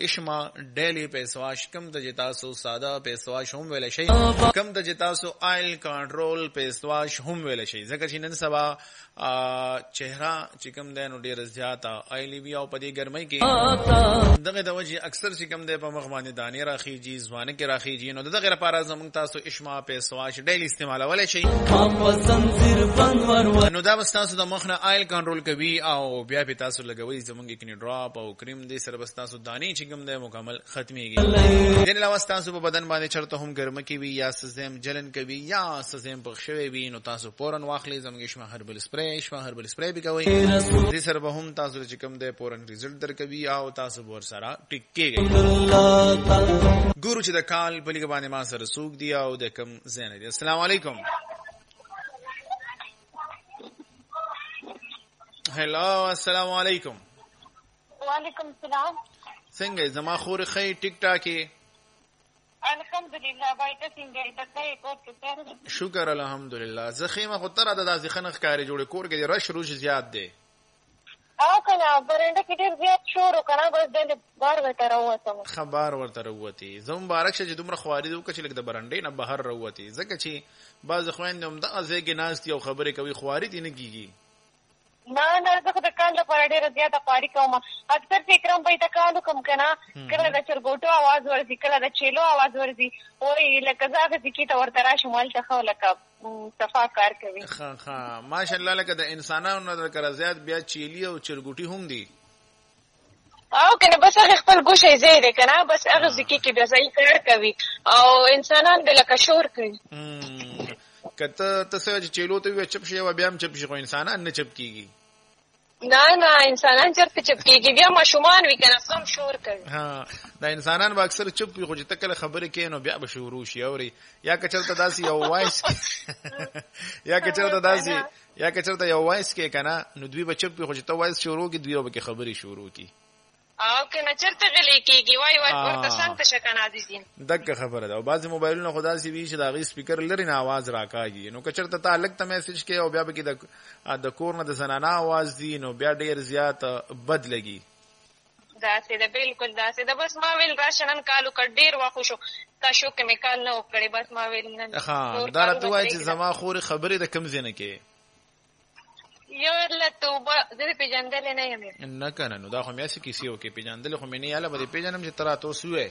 اشما ډیلی پیسواش کم د جتاسو ساده پیسواش هم ویل شي کم د جتاسو آیل کنټرول پیسواش هم ویل شي ځکه چې نن سبا چهره چې کم دی نو ډیر زیاته آیلی بیا او په دې ګرمۍ کې دغه د وجه اکثر چې کم دی په مخ باندې دانې راخیږي ځوانه کې راخیږي نو دغه لپاره زموږ تاسو اشما پیسواش ډیلی استعمالولای شي نو دا بس تاسو د مخ نه آیل کنټرول کوي او بیا په تاسو لګوي زموږ کې ډراپ او کریم دې سره بس تاسو دانې چې کوم دی مکمل ختميږي دین علاوه تاسو په بدن باندې چرته هم ګرمه کوي یا سزم جلن کوي یا سزم پخښوي وي نو تاسو فورن واخلي زموږ اشما هربل سپری به کوي دې سره به هم تاسو چې کوم دی فورن ریزلټ درکوي او تاسو ور سره ټیکيږي ګورو چې د کال په لګ باندې ما سره سوق دی او د کم زین دی السلام علیکم هلو السلام علیکم وعلیکم السلام څنګه زما خور خې ټیک ټاکي الحمدلله بای ته څنګه تاسو کوته شکر الحمدلله زخیمه خو تر د ځخنخ کاری جوړ کور کې رش روش زیات دی او کنه برنده کې ډیر زیات شور وکړه بس د بار وته راوته خبر ورته راوتی زه مبارک شه چې دومره خواري دوه چې لګ د برنده نه بهر راوتی ځکه چې باز خويندم د ازګ ناس یو خبره کوي خواري دي نه کیږي نه زه د کال لپاره ډیره زیاته خواري کوم اکثر فکرم به تکالو کوم کنه کله د چرګوټو आवाज ورځي کله د چيلو आवाज ورځي وای لکه زاغه ځکه ته ورته راشي مال ته خو لکه صفا کار کوي ها ماشاءالله لکه د انسانانو نظر کړه زیات بیا چيلي او چرګوټي هم دي او کنه بس هغه خپل ګوشه زیاده کنه بس هغه ځکه کې بیا ځای کار کوي او انسانان د لکه شور کوي کته تاسو چې چيلو ته وي چپ شي او بیا هم چپ شي خو انسانان نه چپ کیږي نه انسانان چرته چپ کیږي بیا ماشومان وی کنه سم شور کوي ها دا انسانان به اکثر چپ وي خو چې تکله خبره کوي نو بیا به شروع شي اوري یا کچرته داسي یو وایس یا کچرته یو وایس کې کنه نو دوی به چپ وي خو چې ته وایس شروع کی دوی به خبري شروع کی او کنه چرته غلې کیږي وای ورته څنګه شکن عزیزین دغه خبره ده او بعضی موبایلونو خدا سي وی چې دا غي سپیکر لري نه आवाज راکاږي نو کچرته تعلق ته میسج کې او بیا به کې د کور نه د زنانه आवाज دي نو بیا ډیر زیات بد لګي دا سي ده بالکل دا سي ده بس ما ویل راشنن کالو کډ ډیر واخو شو تاسو کیمیکال نه وکړي بس ما ویل نه ها دا راته وای چې زما خور خبره د کم زینه کې یو لته د پیجندل نه یم نه کنه نو دا خو مې سې کیسیو کې پیجندل خو مې نه یاله به پیجنم چې ترا تاسو وې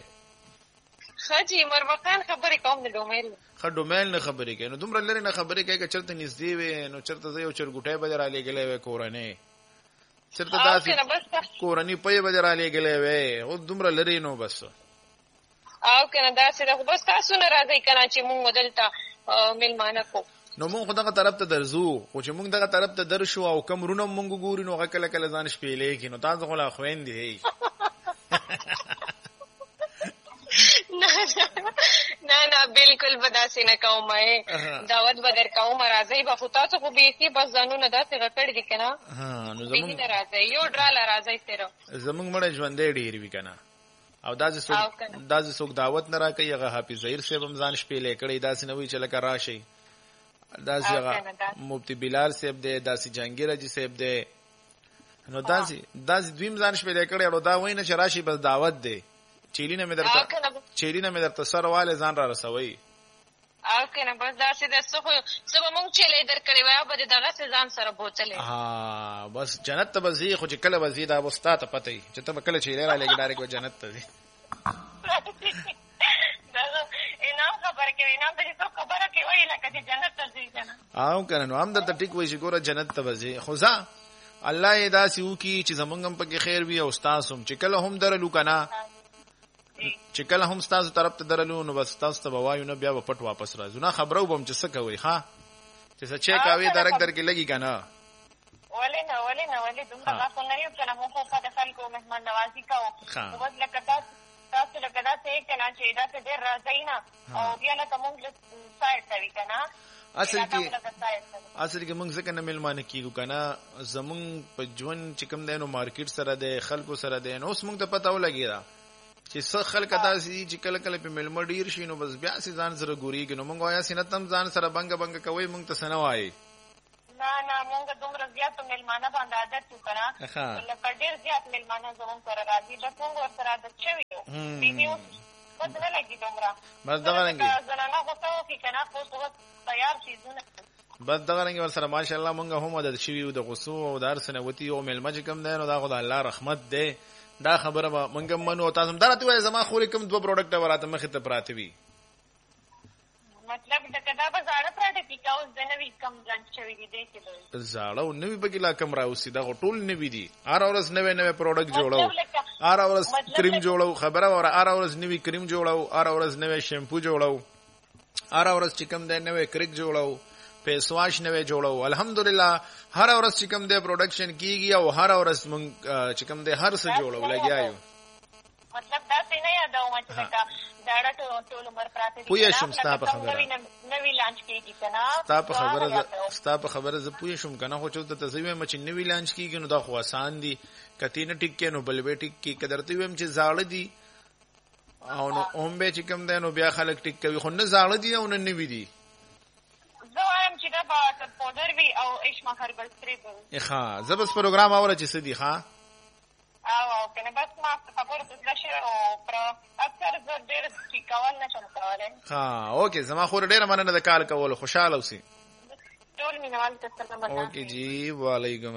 خاجي مرمخان خبرې کوم د ډومېل ډومېل نه خبرې کوي نو دومره لري نه خبرې کوي چې چرته نږدې وي نو چرته یو چرګوټه به را لګلې وې کورنۍ چرته داسې کورنۍ په به را لګلې وې او دومره لري نو بس او کنه داسې ده بس تاسو نه راځي کنه چې مونږ دلته ملمانه کو نو مونږ خدغه طرف ته درځو خو چې مونږ دغه طرف ته درشو او کم رونو مونږ ګوري نو غکل کله ځان شپېلې کې نو تاسو غلا خويندې نه بالکل بداسې نه کومه دعوت بدر کوم راځي به تاسو خو به سي بس ځانو نه داسې غکړ دي کنه ها نو زمونږ راځي یو ډرال راځي تیرو زمونږ مړ ژوندې ډیر وی کنه او داسې څوک دعوت نه راکړي هغه حافظ ظهیر صاحب رمضان شپېلې کړي داسې نه وی چې لکه راشي داسې مفتی بلال صاحب دی داسې جهانگیر جی صاحب دی نو داسې دویم ځان شپېلې کړي او دا وینه چې راشي بس دعوت دی چیلینه مې درته سرواله ځان را رسوي او کنه بس داسې د سبا مونږ چلې درکړې وای په دغه ځان سره بوتلې ها بس جنت ته بزي خو چې کله بزي دا وستا ته پته چې ته کله چیلې را لګي ډایرک جنت ته دي انام خبره کوي انام ته څه خبره کوي لکه چې جنت ته ځي کنه او کنه نو هم د ټیک وای چې ګوره جنت ته بزي خو ځا الله یې دا سیو کی چې زمونږ په کې خیر وي او استاد هم چې کله هم درلو کنه چې کله هم تاسو طرف ته درلو نو بس تاسو ته وایو نه بیا په پټ واپس راځو نه خبرو بم چې څه کوي ها چې څه چیک اوی درک درکې لګي کنه ولې دومره تاسو نه یو کنه مو په د خلکو مهمان نوازي کوو بس لکه تاسو لکه دا څه کنه چې دا څه ډیر راځي نه او بیا نه کوم سایت کوي کنه اصل کې موږ ځکه نه ملمانه کیږو کنه زمون په ژوند چې کوم دینو مارکیټ سره د خلکو سره د نو اوس موږ ته پته ولګی دا چې څه خلک داسي چې کله کله په ملمه ډیر شي نو بس بیا سي ځان سره ګوريږي نو موږ وایا سينتم ځان سره بنګ کوي موږ ته سنوای نه مونږ دومره زیات میلمانه باندې عادت یو کنه لکه ډېر زیات میلمانه زموږ سره راځي بس مونږ ورسره عادت شوي یو بیبي اوس بس نه لګي دومره بس دغه رنګې زنانه غوسه وکړي کنه خو اوس تیار څیزونه بس دغه رنګې ورسره ماشاءالله مونږ هم عادت شوي یو د غوسو او د هر څه نه وتي یو میلمه چې کوم دی نو دا خو د الله رحمت دی دا خبره به مونږ هم منو تاسو هم دا راته وایئ زما خورې کوم 2 پروډکټه وراته مخې ته پراته وي مطلب دا کدا به زاړه پراته دي که اوس د نوي کم لانچ شوي دي دی کې زاړه او نوي پکې لا کم راوستي دا خو ټول نوي دي هر ورځ نوی پروډکټ جوړو هر ورځ کریم جوړو خبره وره هر ورځ نوی کریم جوړو هر ورځ نوی شیمپو جوړو هر ورځ چې کوم دی نوی کریک جوړو فیس واش نوی جوړو الحمدلله هر ورځ چې کوم دی پروډکشن کیږي او هر ورځ مونږ چې کوم دی هر څه جوړو لګیایو مطلب دا څه نه یادوم چې دا داړه ټول عمر پراته دي پوهه شم ستا په خبره نوی لانچ کیږي کنه ستا په خبره زه پوهه شم کنه خو چې ته زوی مچ نوی لانچ کیږي نو دا خو آسان دي کتی نه ټیک کې نو بل به ټیک کې قدرته ويم چې زاړه دي او نو اوم به چې کوم دی نو بیا خلک ټیک کوي خو نه زاړه دي او نه نوی دي زه وایم چې دا به پودر وي او اشما هربل سپری وي ښه زه بس پروګرام اوره چې سدي ښه او کنه بس ما خبره د شه او پر اکثر زه ډېر چې کول نشم کولای ها اوکې زما خور ډېر مننه د کال کول خوشاله اوسې ټول مینوال ته سلام اوکې جی وعلیکم